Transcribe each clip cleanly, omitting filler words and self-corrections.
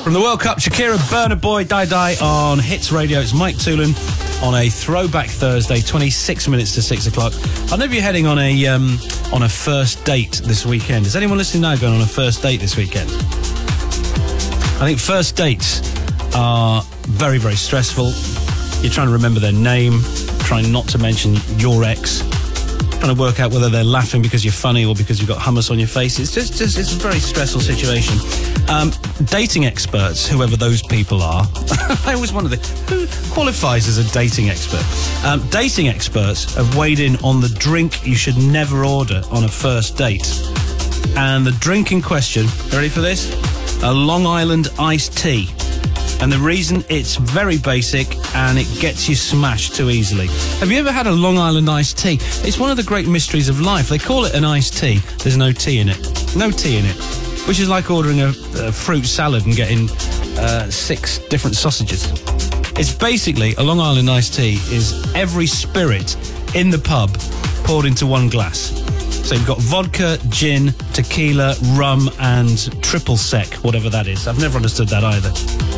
From the World Cup, Shakira, Burna Boy, Die Die on Hits Radio. It's Mike Toolin on a throwback Thursday, 26 minutes to 6 o'clock. I know you're heading on a first date this weekend. Is anyone listening now going on a first date this weekend? I think first dates are very, very stressful. You're trying to remember their name, trying not to mention your ex, trying to work out whether they're laughing because you're funny or because you've got hummus on your face. It's just it's a very stressful situation. Dating experts, whoever those people are, I always wonder who qualifies as a dating expert. Dating experts have weighed in on the drink you should never order on a first date. And the drink in question, ready for this? A Long Island iced tea. And the reason, it's very basic and it gets you smashed too easily. Have you ever had a Long Island iced tea? It's one of the great mysteries of life. They call it an iced tea. There's no tea in it. No tea in it. Which is like ordering a fruit salad and getting 6 different sausages. It's basically, a Long Island iced tea is every spirit in the pub poured into one glass. So you've got vodka, gin, tequila, rum and triple sec, whatever that is. I've never understood that either.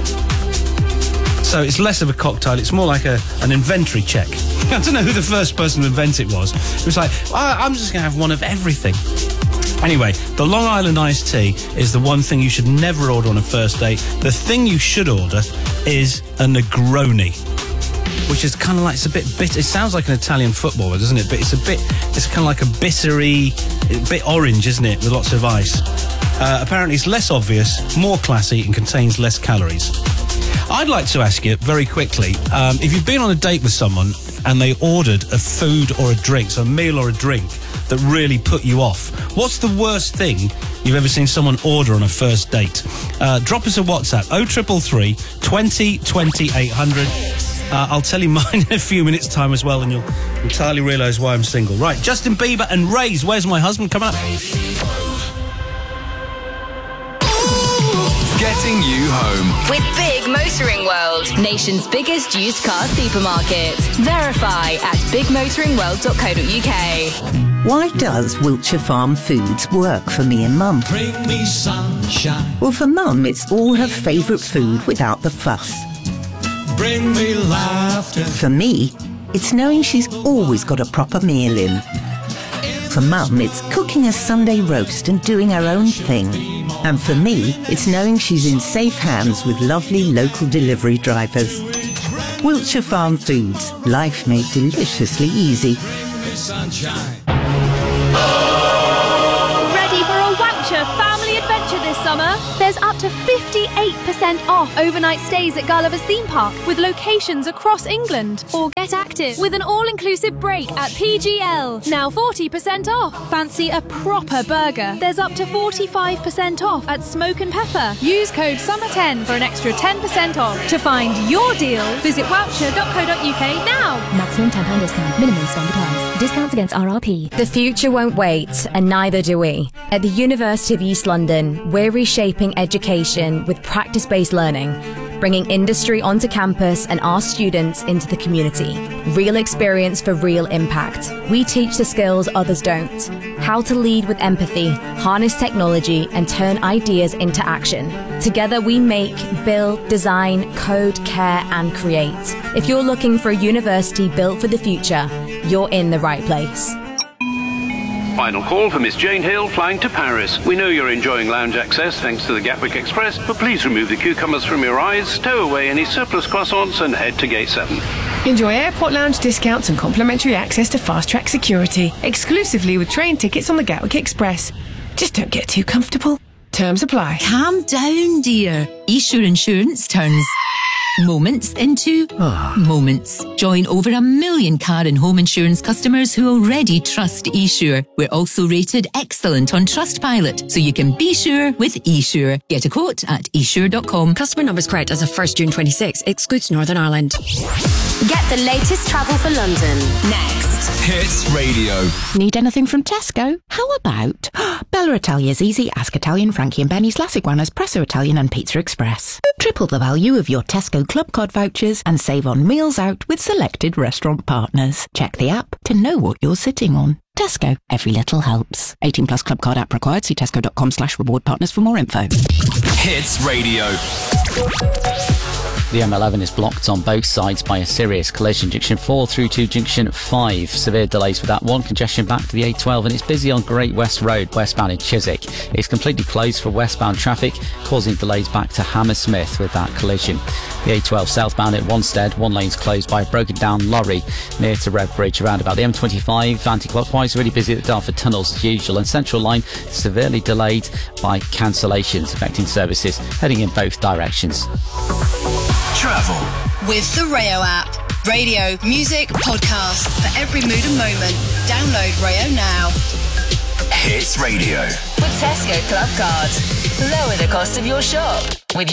So it's less of a cocktail, it's more like an inventory check. I don't know who the first person to invent it was. It was like, I'm just going to have one of everything. Anyway, the Long Island iced tea is the one thing you should never order on a first date. The thing you should order is a Negroni, which is kind of like, it's a bit bitter. It sounds like an Italian footballer, doesn't it? But it's kind of like a bittery, a bit orange, isn't it? With lots of ice. Apparently it's less obvious, more classy and contains less calories. I'd like to ask you very quickly, if you've been on a date with someone and they ordered a food or a drink, so a meal or a drink, that really put you off, what's the worst thing you've ever seen someone order on a first date? Drop us a WhatsApp, 0333 20 20 800. I'll tell you mine in a few minutes' time as well, and you'll entirely realise why I'm single. Right, Justin Bieber and Ray's Where's My Husband coming up. Getting you home with Big Motoring World, nation's biggest used car supermarket. Verify at bigmotoringworld.co.uk. Why does Wiltshire Farm Foods work for me and Mum? Bring me sunshine. Well, for Mum, it's all her favourite food without the fuss. Bring me laughter. For me, it's knowing she's always got a proper meal in. For Mum, it's cooking a Sunday roast and doing her own thing. And for me, it's knowing she's in safe hands with lovely local delivery drivers. Wiltshire Farm Foods, life made deliciously easy. Ready for a Wiltshire family adventure this summer? There's up to 58% off overnight stays at Gulliver's Theme Park with locations across England. Or get active with an all-inclusive break at PGL. Now 40% off. Fancy a proper burger? There's up to 45% off at Smoke and Pepper. Use code SUMMER10 for an extra 10% off. To find your deal, visit wiltshire.co.uk now. Maximum £10 discount. Minimum spend applies. Discounts against RRP. The future won't wait, and neither do we. At the University of East London, we're reshaping education with practice-based learning, bringing industry onto campus and our students into the community. Real experience for real impact. We teach the skills others don't. How to lead with empathy, harness technology, and turn ideas into action. Together we make, build, design, code, care, and create. If you're looking for a university built for the future, you're in the right place. Final call for Miss Jane Hill flying to Paris. We know you're enjoying lounge access thanks to the Gatwick Express, but please remove the cucumbers from your eyes, stow away any surplus croissants and head to Gate 7. Enjoy airport lounge discounts and complimentary access to fast-track security, exclusively with train tickets on the Gatwick Express. Just don't get too comfortable. Terms apply. Calm down, dear. eSure Insurance turns moments into moments. Join over 1 million car and home insurance customers who already trust eSure. We're also rated excellent on Trustpilot, so you can be sure with eSure. Get a quote at esure.com. Customer numbers correct as of 1st June 26. Excludes Northern Ireland. Get the latest travel for London next. Hits Radio. Need anything from Tesco? How about Bella Italia's Easy, Ask Italian, Frankie and Benny's, La Iguana's, Presso Italian and Pizza Express. Triple the value of your Tesco Club Card vouchers and save on meals out with selected restaurant partners. Check the app to know what you're sitting on. Tesco. Every little helps. 18 plus Club Card app required. See tesco.com/reward partners for more info. Hits Radio. The M11 is blocked on both sides by a serious collision. Junction 4 through to Junction 5. Severe delays with that one. Congestion back to the A12, and it's busy on Great West Road, westbound in Chiswick. It's completely closed for westbound traffic, causing delays back to Hammersmith with that collision. The A12 southbound at Wanstead, one lane's closed by a broken down lorry near to Rev Bridge roundabout. The M25 anti-clockwise, really busy at the Dartford tunnels as usual, and Central Line severely delayed by cancellations affecting services heading in both directions. Travel with the Rayo app. Radio, music, podcast for every mood and moment. Download Rayo now. Hits Radio. With Tesco Club Card. Lower the cost of your shop. With